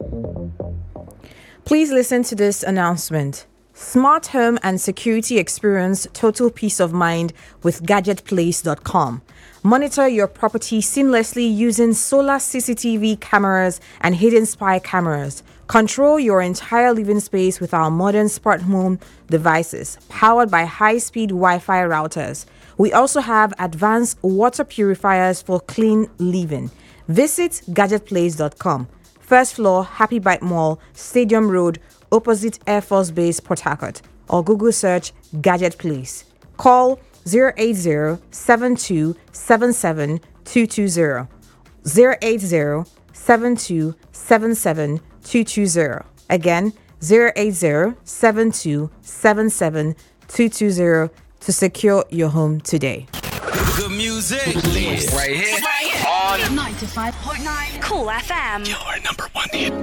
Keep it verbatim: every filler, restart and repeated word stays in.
Please listen to this announcement. Smart home and security experience total peace of mind with gadget place dot com. Monitor your property seamlessly using solar C C T V cameras and hidden spy cameras. Control your entire living space with our modern smart home devices powered by high-speed Wi-Fi routers. We also have advanced water purifiers for clean living. Visit gadget place dot com. First floor, Happy Bite Mall, Stadium Road, opposite Air Force Base, Port Harcourt, or Google search Gadget Place. Call zero eight zero, seven two seven seven, two two zero, zero eight zero, seven two seven seven, two two zero. Again, zero eight zero, seven two seven seven, two two zero to secure your home today. Good music lives right here Right here. on ninety-five point nine Cool F M. your number one hit